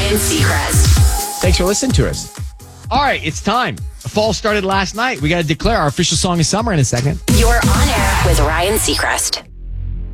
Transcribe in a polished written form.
Ryan Seacrest. Thanks for listening to us. All right, it's time. Fall started last night. We got to declare our official song of summer in a second. You're on air with Ryan Seacrest.